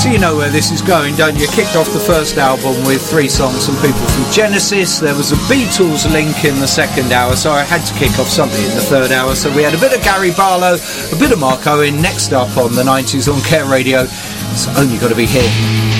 So you know where this is going, don't you? Kicked off the first album with 3 songs from people from Genesis. There was a Beatles link in the second hour, so I had to kick off something in the third hour. So we had a bit of Gary Barlow, a bit of Mark Owen. Next up on the 90s on Care Radio. It's Only Got to Be Here.